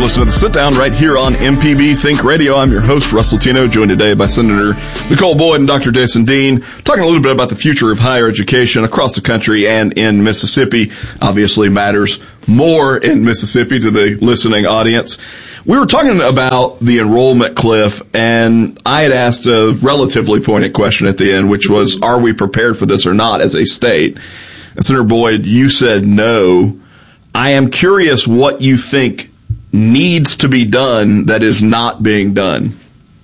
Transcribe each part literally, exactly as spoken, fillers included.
listening to The Sit Down right here on M P B Think Radio. I'm your host, Russell Tino, joined today by Senator Nicole Boyd and Doctor Jason Dean, talking a little bit about the future of higher education across the country and in Mississippi. Obviously matters more in Mississippi to the listening audience. We were talking about the enrollment cliff, and I had asked a relatively pointed question at the end, which was, are we prepared for this or not as a state? And Senator Boyd, you said no. I am curious what you think needs to be done that is not being done.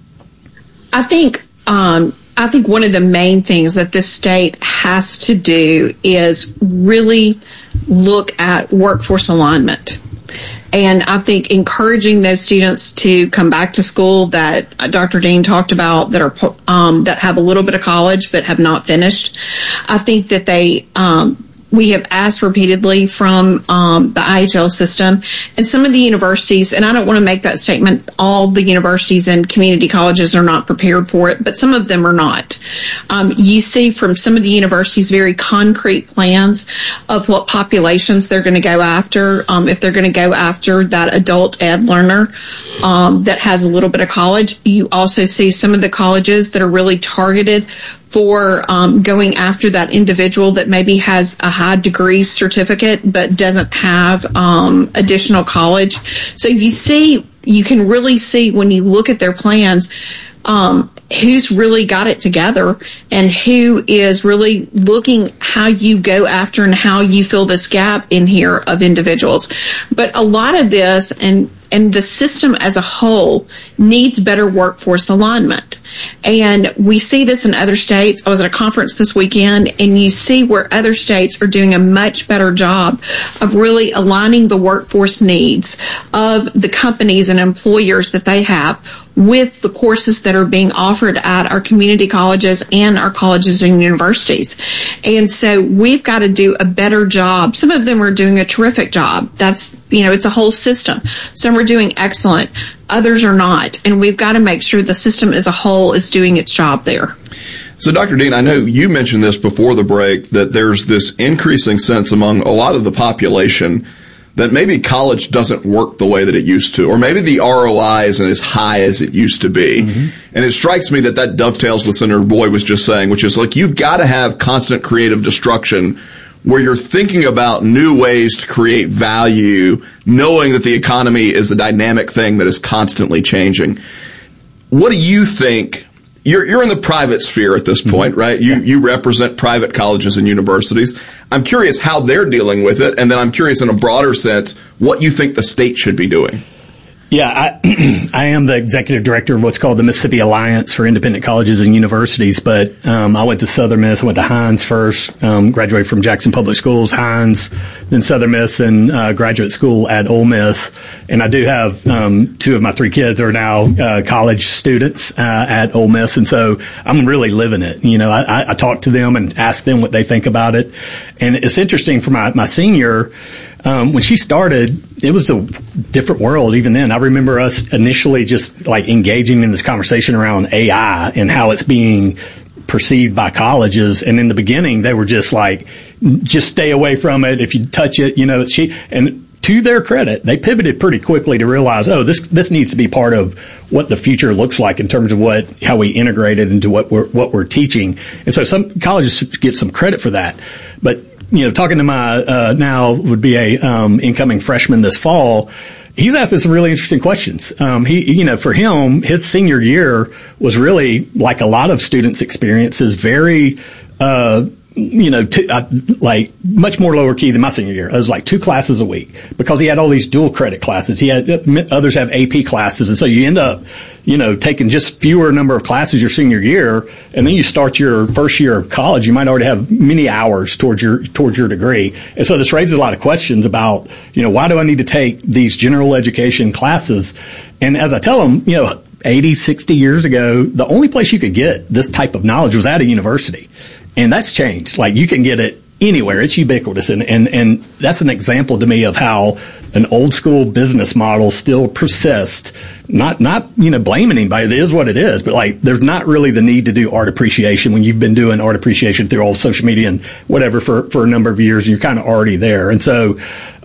I think um, I think one of the main things that this state has to do is really look at workforce alignment. And I think encouraging those students to come back to school that Doctor Dean talked about that are um, that have a little bit of college but have not finished. I think that they um, we have asked repeatedly from um, the I H L system and some of the universities, and I don't want to make that statement, all the universities and community colleges are not prepared for it, but some of them are not. Um, you see from some of the universities very concrete plans of what populations they're going to go after. Um, if they're going to go after that adult ed learner um, that has a little bit of college, you also see some of the colleges that are really targeted for um, going after that individual that maybe has a high degree certificate but doesn't have um, additional college. So you see, you can really see when you look at their plans um, who's really got it together and who is really looking how you go after and how you fill this gap in here of individuals. But a lot of this and and the system as a whole needs better workforce alignment. And we see this in other states. I was at a conference this weekend, and you see where other states are doing a much better job of really aligning the workforce needs of the companies and employers that they have with the courses that are being offered at our community colleges and our colleges and universities. And so we've got to do a better job. Some of them are doing a terrific job. That's, you know, it's a whole system. Some are doing excellent. Others are not. And we've got to make sure the system as a whole is doing its job there. So, Doctor Dean, I know you mentioned this before the break, that there's this increasing sense among a lot of the population that maybe college doesn't work the way that it used to, or maybe the R O I isn't as high as it used to be. Mm-hmm. And it strikes me that that dovetails with Senator Boyd was just saying, which is like, you've got to have constant creative destruction where you're thinking about new ways to create value, knowing that the economy is a dynamic thing that is constantly changing. What do you think? You're, you're in the private sphere at this point, mm-hmm. right? You, yeah. you represent private colleges and universities. I'm curious how they're dealing with it, and then I'm curious in a broader sense what you think the state should be doing. Yeah, I, I am the executive director of what's called the Mississippi Alliance for Independent Colleges and Universities, but um, I went to Southern Miss, I went to Hines first, um, graduated from Jackson Public Schools, Hines, then Southern Miss, and uh, graduate school at Ole Miss. And I do have um, two of my three kids are now uh, college students uh, at Ole Miss, and so I'm really living it. You know, I, I talk to them and ask them what they think about it. And it's interesting for my, my senior, Um, when she started, it was a different world even then. I remember us initially just like engaging in this conversation around A I and how it's being perceived by colleges. And in the beginning, they were just like, just stay away from it. If you touch it, you know, it's cheap. And to their credit, they pivoted pretty quickly to realize, oh, this, this needs to be part of what the future looks like in terms of what, how we integrate it into what we're, what we're teaching. And so some colleges get some credit for that. But you know, talking to my, uh, now would be a, um, incoming freshman this fall, he's asked us some really interesting questions. Um, he, you know, for him, his senior year was really like a lot of students' experiences, very, uh, you know, t- uh, like much more lower key than my senior year. It was like two classes a week because he had all these dual credit classes. He had, others have A P classes. And so you end up, you know, taking just fewer number of classes your senior year. And then you start your first year of college. You might already have many hours towards your, towards your degree. And so this raises a lot of questions about, you know, why do I need to take these general education classes? And as I tell them, you know, eighty, sixty years ago, the only place you could get this type of knowledge was at a university. And that's changed. Like, you can get it anywhere. It's ubiquitous. And, and, and that's an example to me of how an old school business model still persists. Not, not, you know, blaming anybody. It is what it is. But like, there's not really the need to do art appreciation when you've been doing art appreciation through all social media and whatever for, for a number of years. You're kind of already there. And so,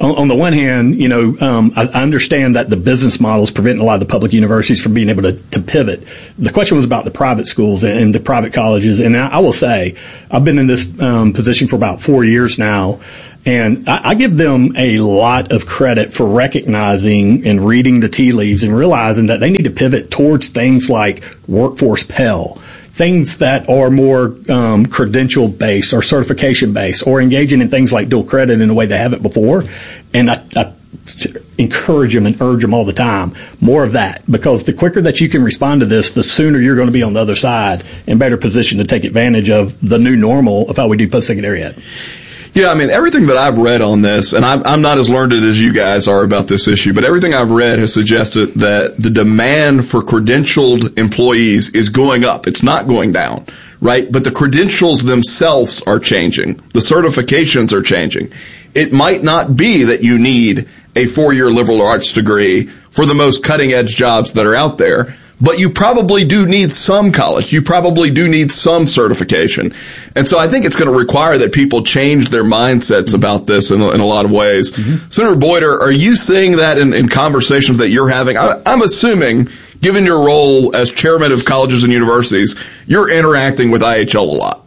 on, on the one hand, you know, um, I, I understand that the business model is preventing a lot of the public universities from being able to, to pivot. The question was about the private schools and, and the private colleges. And I, I will say, I've been in this um, position for about four years now. And I, I give them a lot of credit for recognizing and reading the tea leaves and realizing that they need to pivot towards things like Workforce Pell, things that are more um, credential based or certification based, or engaging in things like dual credit in a way they haven't before. And I, I encourage them and urge them all the time, more of that, because the quicker that you can respond to this, the sooner you're going to be on the other side and better positioned to take advantage of the new normal of how we do post-secondary ed. Yeah, I mean, everything that I've read on this, and I'm, I'm not as learned as you guys are about this issue, but everything I've read has suggested that the demand for credentialed employees is going up. It's not going down, right? But the credentials themselves are changing. The certifications are changing. It might not be that you need a four-year liberal arts degree for the most cutting-edge jobs that are out there, but you probably do need some college. You probably do need some certification. And so I think it's going to require that people change their mindsets about this in, in a lot of ways. Mm-hmm. Senator Boyd, are, are you seeing that in, in conversations that you're having? I, I'm assuming, given your role as chairman of colleges and universities, you're interacting with I H L a lot.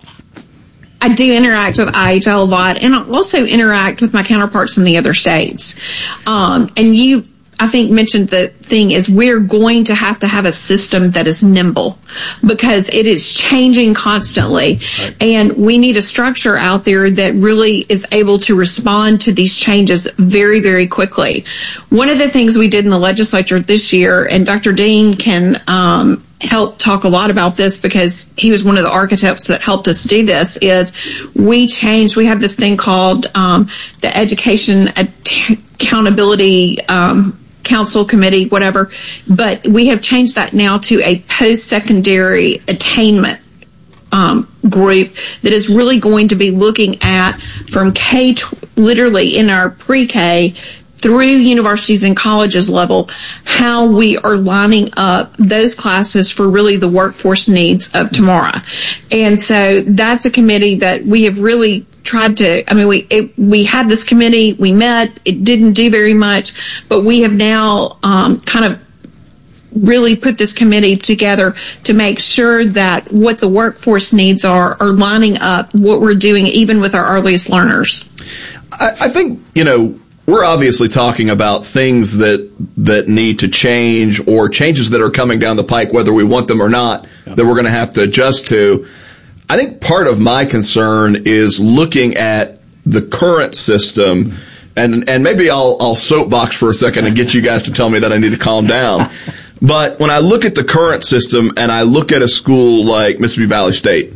I do interact with I H L a lot, and I also interact with my counterparts in the other states. Um, and you, I think, mentioned the thing is we're going to have to have a system that is nimble because it is changing constantly. Right. And we need a structure out there that really is able to respond to these changes very, very quickly. One of the things we did in the legislature this year, and Doctor Dean can um, help talk a lot about this because he was one of the architects that helped us do this, is we changed, we have this thing called um, the Education Accountability um Council Committee, whatever, but we have changed that now to a post-secondary attainment um, group that is really going to be looking at from K, t- literally in our pre-K through universities and colleges level, how we are lining up those classes for really the workforce needs of tomorrow. And so that's a committee that we have really tried to, I mean, we, it, we had this committee, we met, it didn't do very much, but we have now, um, kind of really put this committee together to make sure that what the workforce needs are, are lining up what we're doing even with our earliest learners. I, I think, you know, we're obviously talking about things that, that need to change or changes that are coming down the pike, whether we want them or not, yeah. that we're going to have to adjust to. I think part of my concern is looking at the current system, and and maybe I'll I'll soapbox for a second and get you guys to tell me that I need to calm down. But when I look at the current system and I look at a school like Mississippi Valley State,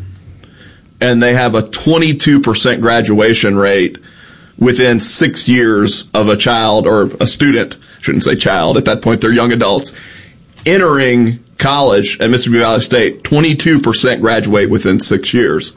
and they have a twenty-two percent graduation rate within six years of a child or a student, shouldn't say child, at that point they're young adults, entering college at Mississippi Valley State, twenty-two percent graduate within six years.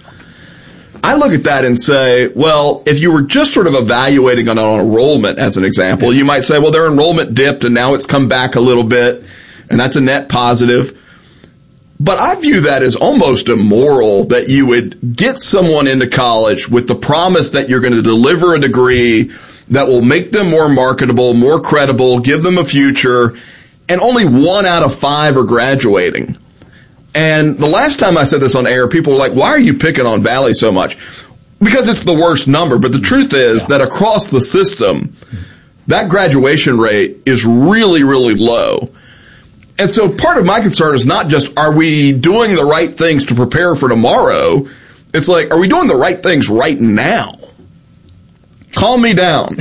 I look at that and say, well, if you were just sort of evaluating on an enrollment as an example, you might say, well, their enrollment dipped and now it's come back a little bit, and that's a net positive. But I view that as almost immoral that you would get someone into college with the promise that you're going to deliver a degree that will make them more marketable, more credible, give them a future, and only one out of five are graduating. And the last time I said this on air, people were like, why are you picking on Valley so much? Because it's the worst number. But the truth is that across the system, that graduation rate is really, really low. And so part of my concern is not just, are we doing the right things to prepare for tomorrow? It's like, are we doing the right things right now? Calm me down.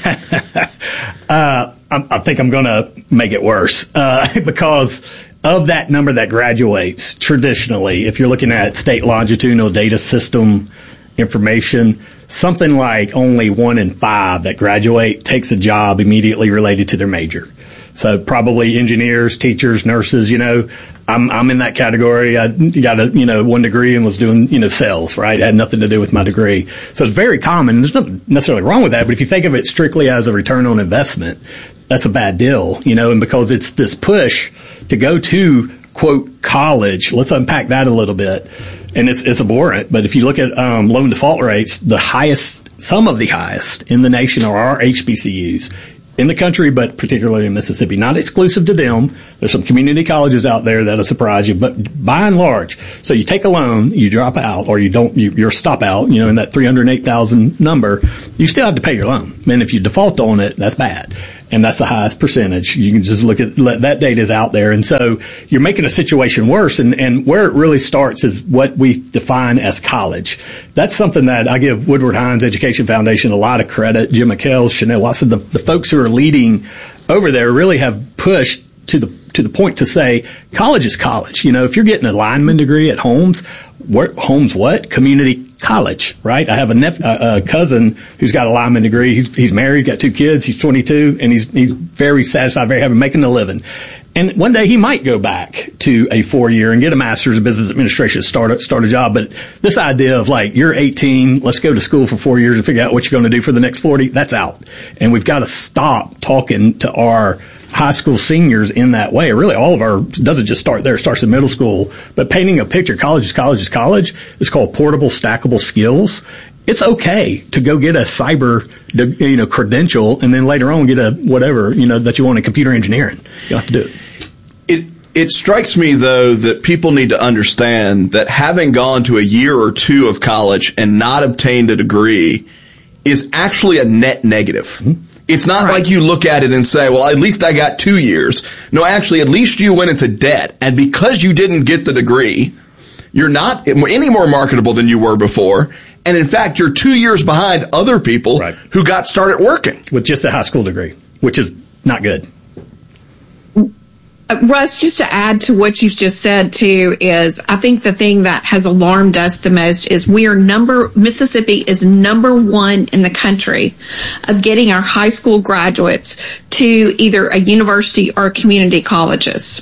uh, I, I think I'm going to make it worse uh, because of that number that graduates traditionally, if you're looking at state longitudinal data system information, something like only one in five that graduate takes a job immediately related to their major. So probably engineers, teachers, nurses, you know, I'm, I'm in that category. I got a, you know, one degree and was doing, you know, sales, right? It had nothing to do with my degree. So it's very common. There's nothing necessarily wrong with that. But if you think of it strictly as a return on investment, that's a bad deal, you know, and because it's this push to go to, quote, college. Let's unpack that a little bit. and it's, it's abhorrent. But if you look at um, loan default rates, the highest, some of the highest in the nation are our H B C Us. In the country, but particularly in Mississippi. Not exclusive to them. There's some community colleges out there that'll surprise you, but by and large, so you take a loan, you drop out, or you don't, you, you're stop out, you know, in that three hundred eight thousand number, you still have to pay your loan. And if you default on it, that's bad. And that's the highest percentage. You can just look at, that data is out there. And so you're making a situation worse. And, and where it really starts is what we define as college. That's something that I give Woodward Hines Education Foundation a lot of credit. Jim McHale, Chanel Watson, the, the folks who are leading over there really have pushed to the to the point to say college is college. You know, if you're getting a lineman degree at Holmes, where, Holmes what? Community college, right? I have a, nep- a, a cousin who's got a lineman degree. He's, he's married, got two kids. He's twenty-two, and he's he's very satisfied, very happy, making a living. And one day he might go back to a four-year and get a master's in business administration, start a, start a job. But this idea of like, you're eighteen, let's go to school for four years and figure out what you're going to do for the next forty, that's out. And we've got to stop talking to our high school seniors in that way. Really, all of our, doesn't just start there, it starts in middle school. But painting a picture, college is college is college, is called portable, stackable skills. It's okay to go get a cyber, you know, credential and then later on get a whatever, you know, that you want in computer engineering. You have to do it. It it strikes me, though, that people need to understand that having gone to a year or two of college and not obtained a degree is actually a net negative. Mm-hmm. It's not right. Like you look at it and say, well, at least I got two years. No, actually, at least you went into debt. And because you didn't get the degree, you're not any more marketable than you were before. And in fact, you're two years behind other people right. who got started working. With just a high school degree, which is not good. Uh, Russ, just to add to what you've just said too, is I think the thing that has alarmed us the most is we are number, Mississippi is number one in the country of getting our high school graduates to either a university or community colleges.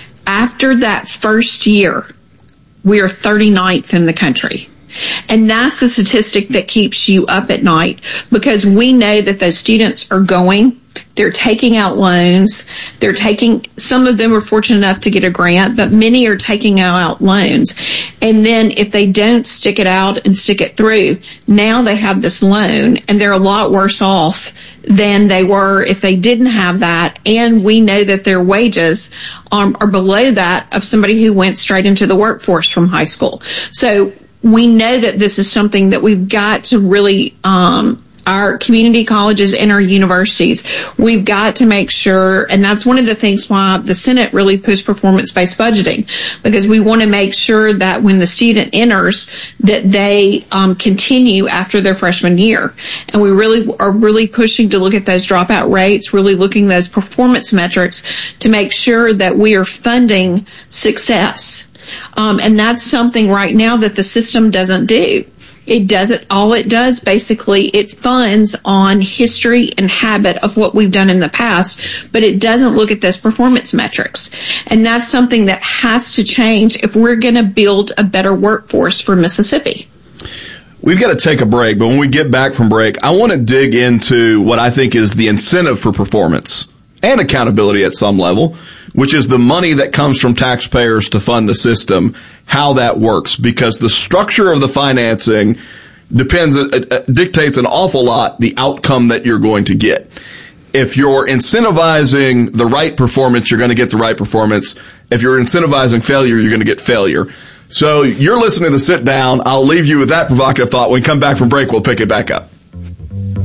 After that first year, we are thirty-ninth in the country. And that's the statistic that keeps you up at night, because we know that those students are going, they're taking out loans, they're taking, some of them are fortunate enough to get a grant, but many are taking out loans. And then if they don't stick it out and stick it through, now they have this loan and they're a lot worse off than they were if they didn't have that. And we know that their wages um, are below that of somebody who went straight into the workforce from high school. So we know that this is something that we've got to really, um, our community colleges and our universities, we've got to make sure, and that's one of the things why the Senate really pushed performance-based budgeting, because we want to make sure that when the student enters, that they um, continue after their freshman year. And we really are really pushing to look at those dropout rates, really looking at those performance metrics to make sure that we are funding success. Um, and that's something right now that the system doesn't do. It doesn't, all it does basically, it funds on history and habit of what we've done in the past, but it doesn't look at those performance metrics. And that's something that has to change if we're going to build a better workforce for Mississippi. We've got to take a break, but when we get back from break, I want to dig into what I think is the incentive for performance and accountability at some level, which is the money that comes from taxpayers to fund the system, how that works, because the structure of the financing depends, it, it dictates an awful lot the outcome that you're going to get. If you're incentivizing the right performance, you're going to get the right performance. If you're incentivizing failure, you're going to get failure. So you're listening to the Sit Down. I'll leave you with that provocative thought. When we come back from break, we'll pick it back up.